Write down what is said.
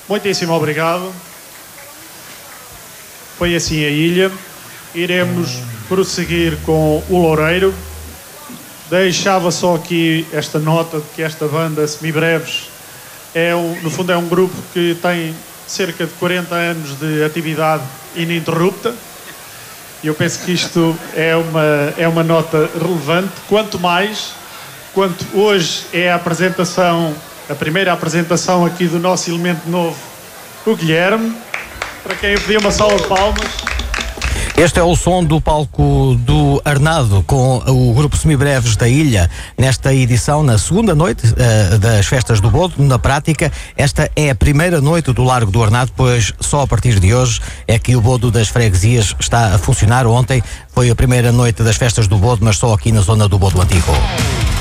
Muitíssimo obrigado. Foi assim a ilha. Iremos prosseguir com o Loureiro. Deixava só aqui esta nota de que esta banda Semibreves no fundo é um grupo que tem cerca de 40 anos de atividade ininterrupta. E eu penso que isto é uma nota relevante, quanto hoje é a primeira apresentação aqui do nosso elemento novo, o Guilherme, para quem eu pedi uma salva de palmas. Este é o som do palco do Arnado com o grupo Semibreves da Ilha nesta edição, na segunda noite das Festas do Bodo. Na prática, esta é a primeira noite do Largo do Arnado, pois só a partir de hoje é que o Bodo das Freguesias está a funcionar. Ontem foi a primeira noite das Festas do Bodo, mas só aqui na zona do Bodo Antigo.